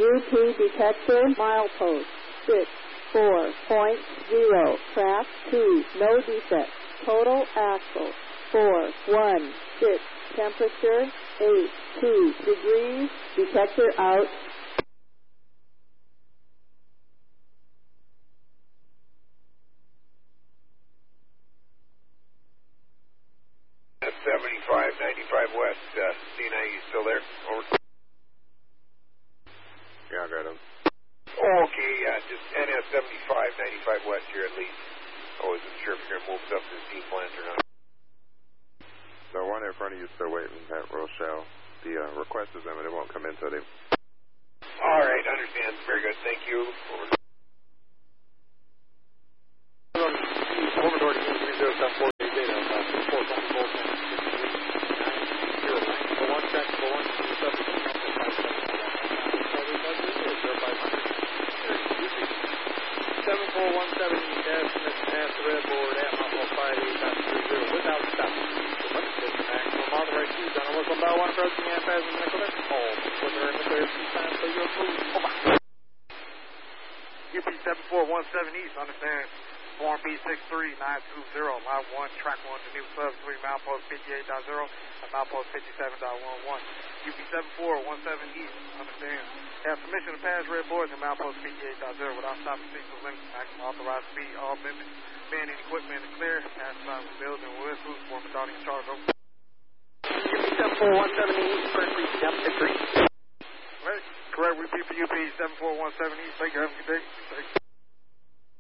UP detector milepost 64.0, track 2, no defect. Total axle 416, temperature 82 degrees, detector out. At 7595 West, Cena, you still there? Over. Yeah, I got him. Okay, just NS 7595 West here at least. I wasn't sure if you're going to move stuff to the steam plant or not. The one in front of you is still waiting at Rochelle. The request is in, but it won't come in until they... All right, understand. Very good. Thank you. Over. Over to 307 data. 7417 pass the red board at Mount 58.30 without stopping. Maximum authorized speed on a local bow 1 approaching and passing Nicholas. All weather in the clear time, so you're approved. Over. UP 7417 East, understand. Form B63920, line 1, track 1 to new sub 3, milepost 58.0 and milepost 57.11. UP 7417 East, understand. Have permission to pass red boards and milepost 58.0 without stopping signals limits. Maximum authorized speed, all banding equipment is clear. Pass by the building with who's for Madonna in charge. Over. UP 7417 East, Berkeley, depth 3. Correct, repeat for UP 7417 East. Thank you, have a good day.